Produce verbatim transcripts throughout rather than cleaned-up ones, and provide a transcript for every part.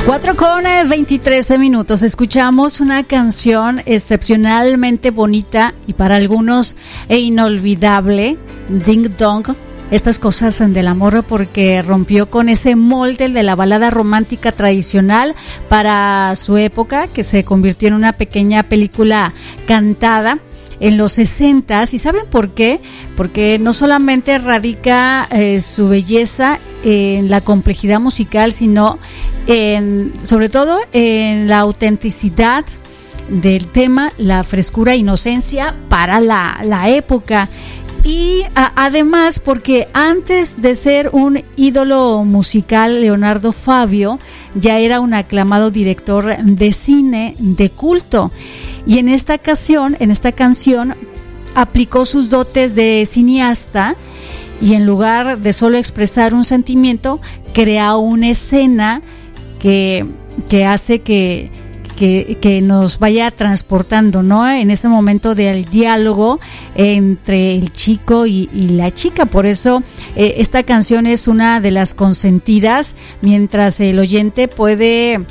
cuatro con veintitrés minutos. Escuchamos una canción excepcionalmente bonita y para algunos e inolvidable, Ding Dong. Estas cosas del amor, porque rompió con ese molde de la balada romántica tradicional para su época, que se convirtió en una pequeña película cantada en los sesentas. ¿Y saben por qué? Porque no solamente radica eh, su belleza en la complejidad musical, sino en, sobre todo en la autenticidad del tema, la frescura e inocencia para la, la época. Y a, además porque antes de ser un ídolo musical, Leonardo Fabio ya era un aclamado director de cine de culto. Y en esta ocasión, en esta canción, aplicó sus dotes de cineasta y en lugar de solo expresar un sentimiento, crea una escena que, que hace que, que, que nos vaya transportando, ¿no? En ese momento del diálogo entre el chico y, y la chica. Por eso eh, esta canción es una de las consentidas, mientras el oyente puede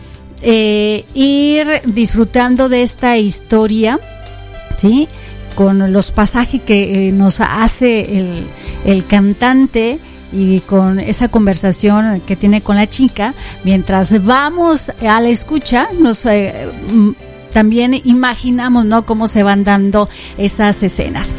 Eh, ir disfrutando de esta historia, ¿sí? Con los pasajes que eh, nos hace el, el cantante y con esa conversación que tiene con la chica, mientras vamos a la escucha, nos eh, también imaginamos, ¿no?, cómo se van dando esas escenas.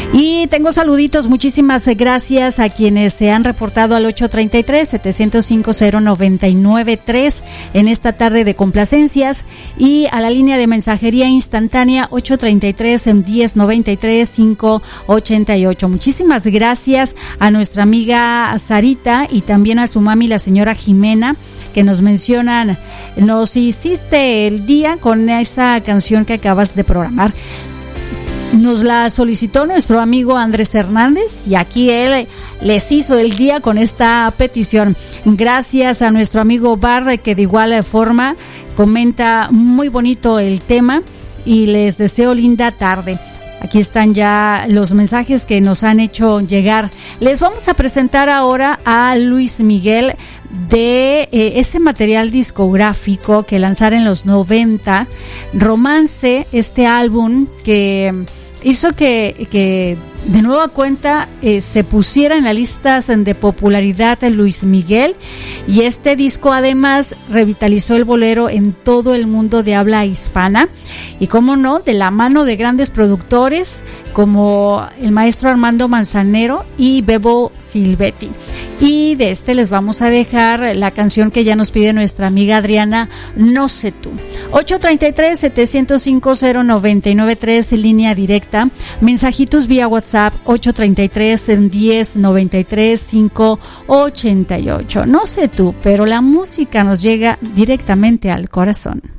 Y tengo saluditos, muchísimas gracias a quienes se han reportado al ocho tres tres, siete cero cinco, cero nueve nueve tres en esta tarde de complacencias, y a la línea de mensajería instantánea ocho tres tres, diez noventa y tres, cinco ochenta y ocho. Muchísimas gracias a nuestra amiga Sarita y también a su mami, la señora Jimena, que nos mencionan, nos hiciste el día con esa canción que acabas de programar. Nos la solicitó nuestro amigo Andrés Hernández y aquí él les hizo el día con esta petición. Gracias a nuestro amigo Bar, que de igual forma comenta muy bonito el tema y les deseo linda tarde. Aquí están ya los mensajes que nos han hecho llegar. Les vamos a presentar ahora a Luis Miguel de eh, ese material discográfico que lanzara en los noventa, Romance, este álbum que hizo que, que de nueva cuenta eh, se pusiera en las listas de popularidad de Luis Miguel, y este disco además revitalizó el bolero en todo el mundo de habla hispana, y cómo no, de la mano de grandes productores como el maestro Armando Manzanero y Bebo Silvetti. Y de este les vamos a dejar la canción que ya nos pide nuestra amiga Adriana, No sé tú. ocho tres tres, siete cero cinco, cero nueve nueve tres, línea directa. Mensajitos vía WhatsApp ocho tres tres, diez noventa y tres, cinco ochenta y ocho. No sé tú, pero la música nos llega directamente al corazón.